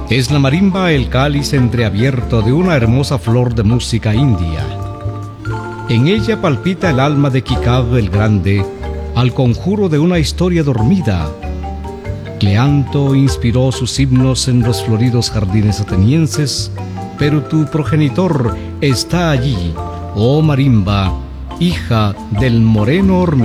Es la marimba el cáliz entreabierto de una hermosa flor de música india. En ella palpita el alma de Kikab el Grande, al conjuro de una historia dormida. Cleanto inspiró sus himnos en los floridos jardines atenienses, pero tu progenitor está allí, oh marimba, hija del moreno hormiguero.